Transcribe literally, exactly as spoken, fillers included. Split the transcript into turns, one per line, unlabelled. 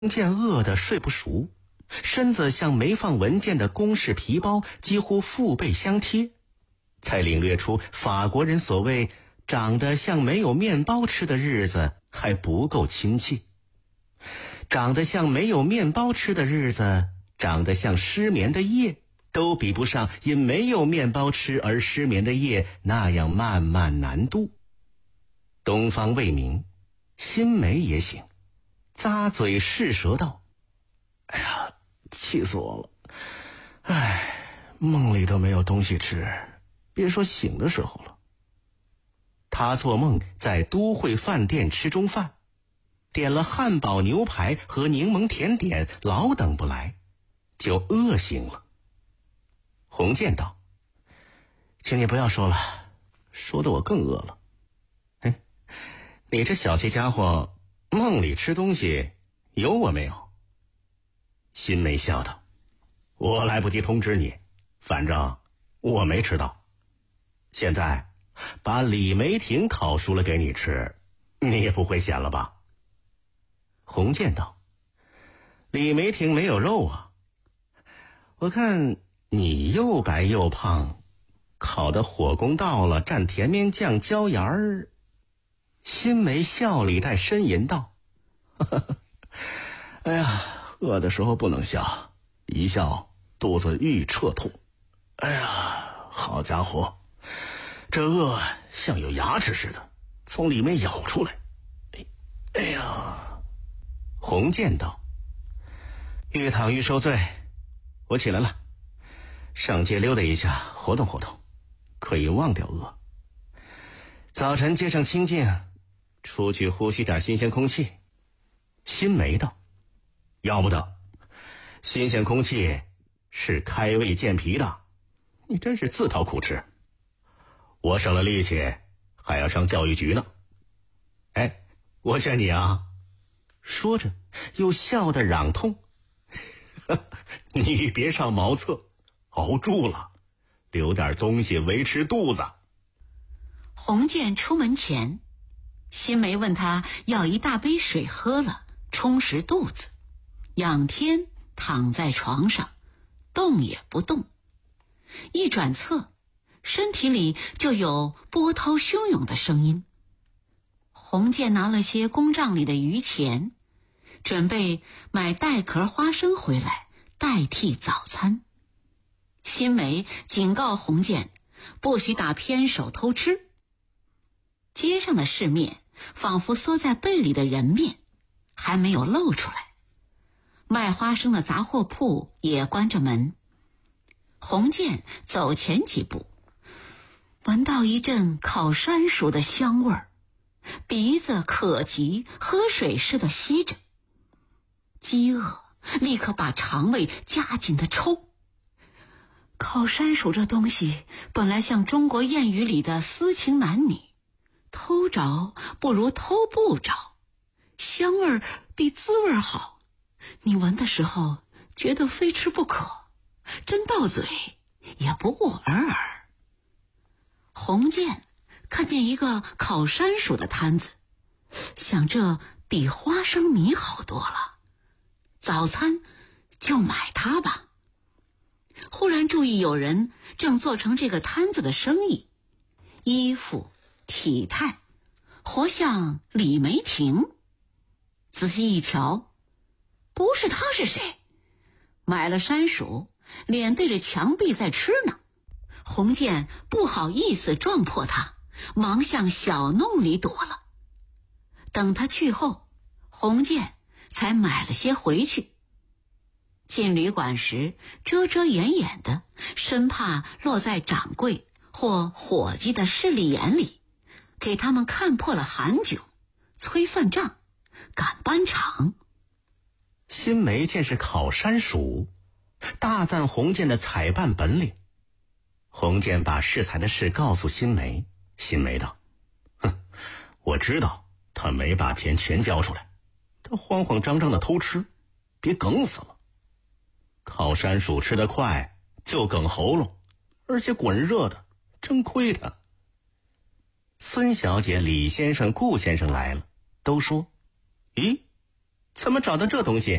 见饿得睡不熟，身子像没放文件的公事皮包，几乎腹背相贴，才领略出法国人所谓长得像没有面包吃的日子还不够亲切。长得像没有面包吃的日子，长得像失眠的夜，都比不上因没有面包吃而失眠的夜那样漫漫难度。东方未明，新梅也醒，咂嘴试舌道：哎呀，气死我了！哎，梦里都没有东西吃，别说醒的时候了。他做梦在都会饭店吃中饭，点了汉堡牛排和柠檬甜点，老等不来，就饿醒了。洪建道：请你不要说了，说得我更饿了。哎，你这小气家伙，梦里吃东西有我没有？新梅笑道：我来不及通知你，反正我没吃到。现在把李梅婷烤熟了给你吃，你也不会嫌了吧？洪建道：李梅婷没有肉啊，我看你又白又胖，烤的火功到了，蘸甜面酱椒盐儿。新梅笑里带呻吟道：呵呵，哎呀，饿的时候不能笑，一笑肚子愈彻痛。哎呀，好家伙，这饿像有牙齿似的，从里面咬出来。哎，哎呀！洪建道：愈躺愈受罪，我起来了，上街溜达一下，活动活动，可以忘掉饿。早晨街上清静，出去呼吸点新鲜空气。新梅道：要不得，新鲜空气是开胃健脾的，你真是自讨苦吃。我省了力气还要上教育局呢。哎，我劝你啊。说着又笑得嚷痛：你别上茅厕，熬住了，留点东西维持肚子。
洪建出门前，新梅问他要一大杯水喝了，充实肚子。仰天躺在床上，动也不动。一转侧，身体里就有波涛汹涌的声音。洪建拿了些公账里的余钱，准备买带壳花生回来代替早餐。新梅警告洪建不许打偏手偷吃。街上的市面仿佛缩在被里的人面还没有露出来，卖花生的杂货铺也关着门。洪建走前几步，闻到一阵烤山薯的香味儿，鼻子可急，喝水似的吸着。饥饿立刻把肠胃夹紧的抽。烤山薯这东西本来像中国谚语里的私情男女，偷着不如偷不着，香味儿比滋味好，你闻的时候觉得非吃不可，真到嘴也不过尔尔。洪建看见一个烤山薯的摊子，想这比花生米好多了，早餐就买它吧。忽然注意有人正做成这个摊子的生意，衣服体态活像李梅婷。仔细一瞧，不是他是谁？买了山薯，脸对着墙壁在吃呢。洪建不好意思撞破他，忙向小弄里躲了。等他去后，洪建才买了些回去。进旅馆时遮遮掩掩的，生怕落在掌柜或伙计的势利眼里，给他们看破了韩窘，催算账，赶班场。
新梅见是烤山薯，大赞洪建的采办本领。洪建把适才的事告诉新梅，新梅道：哼，我知道他没把钱全交出来，他慌慌张张的偷吃，别梗死了。烤山薯吃得快，就梗喉咙，而且滚热的，真亏他。孙小姐、李先生、顾先生来了，都说：咦， 怎么找到这东西？